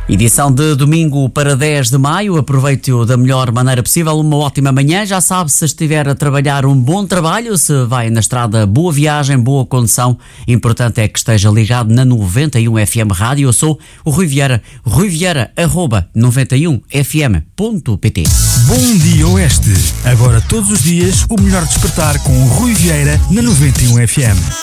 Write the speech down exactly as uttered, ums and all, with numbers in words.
Edição de domingo para dez de maio, aproveite-o da melhor maneira possível, uma ótima manhã, já sabe, se estiver a trabalhar, um bom trabalho, se vai na estrada, boa viagem, boa condução, importante é que esteja ligado na noventa e um F M Rádio. Eu sou o Rui Vieira, Rui Vieira, arroba noventa e um F M ponto P T. Bom dia Oeste, agora todos os dias o melhor despertar com o Rui Vieira na noventa e um F M.